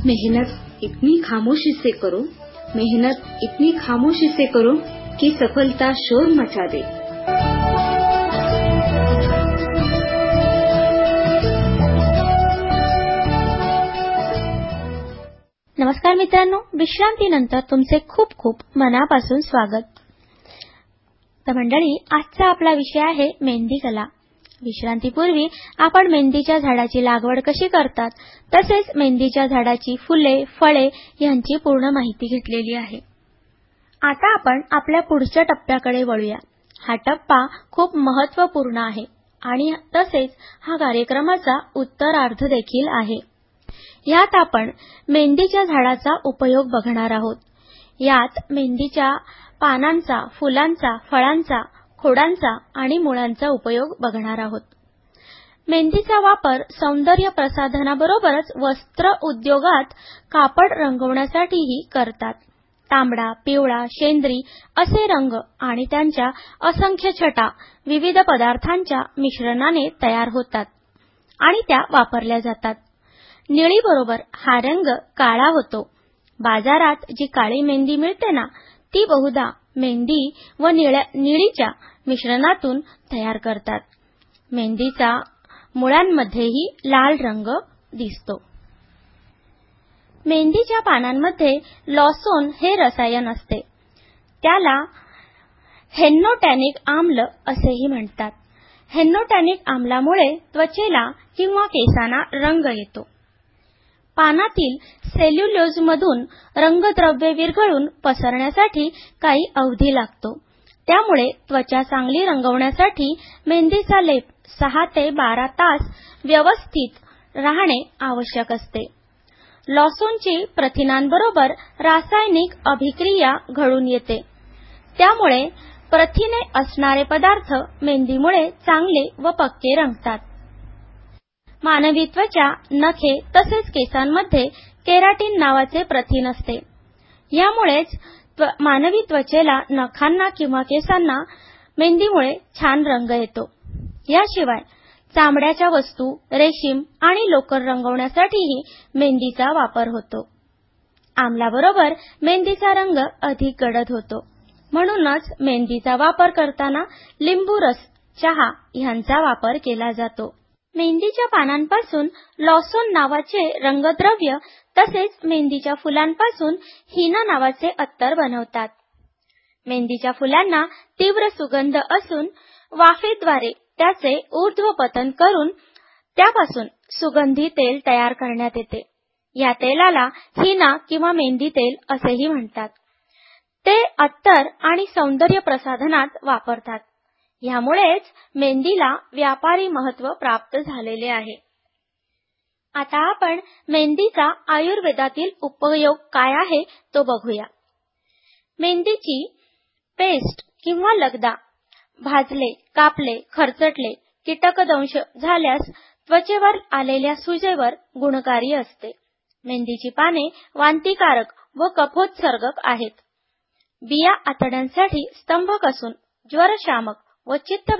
मेहनत इतनी खामोशी से करो, मेहनत इतनी खामोशी से करो कि सफलता शोर मचा दे। नमस्कार मित्रांनो, विश्रांतीनंतर तुमचे खूप खूप मनापासून स्वागत। तर मंडळी, आजचा आपला विषय आहे मेहंदी कला। विश्रांतीपूर्वी आपण मेहंदीच्या झाडाची लागवड कशी करतात, तसेच मेहंदीच्या झाडाची फुले, फळे यांची पूर्ण माहिती घेतलेली आहे। आता आपण आपल्या पुढच्या टप्प्याकडे वळूया। हा टप्पा खूप महत्त्वपूर्ण आहे आणि तसेच हा कार्यक्रमाचा उत्तरार्ध देखील आहे। यात आपण मेहंदीच्या झाडाचा उपयोग बघणार आहोत। यात मेहंदीच्या पानांचा, फुलांचा, फळांचा, खोडांचा आणि मुळांचा उपयोग बघणार आहोत। मेहंदीचा वापर सौंदर्य प्रसाधनाबरोबरच वस्त्र उद्योगात कापड रंगवण्यासाठीही करतात। तांबडा, पिवळा, शेंद्री असे रंग आणि त्यांच्या असंख्य छटा विविध पदार्थांच्या मिश्रणाने तयार होतात आणि त्या वापरल्या जातात। निळीबरोबर हा रंग काळा होतो। बाजारात जी काळी मेहंदी मिळते ना, ती बहुधा मेहंदी व निळीच्या मिश्रणातून तयार करतात। मेहंदीचा मुळांमध्येही लाल रंग दिसतो। मेहंदीच्या पानांमध्ये लॉसोन हे रसायन असते। त्याला हेप्नोटॅनिक आम्ल असेही म्हणतात। हेप्नोटॅनिक आम्लामुळे त्वचेला किंवा केसांना रंग येतो। पानातील सेल्युलोजमधून रंगद्रव्य विरघळून पसरण्यासाठी काही अवधी लागतो। त्यामुळे त्वचा चांगली रंगवण्यासाठी मेहंदीचा लेप 6 ते 12 तास व्यवस्थित राहणे आवश्यक असते। लॉसोनची प्रथिनांबरोबर रासायनिक अभिक्रिया घडून येते। त्यामुळे प्रथिने असणारे पदार्थ मेहंदीमुळे चांगले व पक्के रंगतात। मानवी त्वचा, नखे तसेच केसांमध्ये केराटिन नावाचे प्रथिन असते। यामुळेच मानवी त्वचेला, नखांना किंवा केसांना मेहंदीमुळे छान रंग येतो। याशिवाय चामड्याच्या वस्तू, रेशीम आणि लोकर रंगवण्यासाठीही मेहंदीचा वापर होतो। आम्लाबरोबर मेहंदीचा रंग अधिक गडद होतो। म्हणूनच मेहंदीचा वापर करताना लिंबू रस, चहा यांचा वापर केला जातो। मेहंदीच्या पानांपासून लॉसोन नावाचे रंगद्रव्य तसेच मेहंदीच्या फुलांपासून हिना नावाचे अत्तर बनवतात। मेहंदीच्या फुलांना तीव्र सुगंध असून वाफेद्वारे त्याचे ऊर्ध्वपतन करून त्यापासून सुगंधी तेल तयार करण्यात येते। या तेलाला हिना किंवा मेहंदी तेल असेही म्हणतात। ते अत्तर आणि सौंदर्य प्रसाधनात वापरतात। यामुळेच मेहंदीला व्यापारी महत्त्व प्राप्त झालेले आहे। आता आपण मेहंदीचा आयुर्वेदातील उपयोग काय आहे तो बघूया। मेहंदीची पेस्ट किंवा लगदा भाजले, कापले, खरचटले, कीटकदंश झाल्यास त्वचेवर आलेल्या सुजेवर गुणकारी असते। मेहंदीची पाने वांतिकारक व कफोत्सर्गक आहेत। बिया आतड्यांसाठी स्तंभक असून ज्वरशामक व चित्त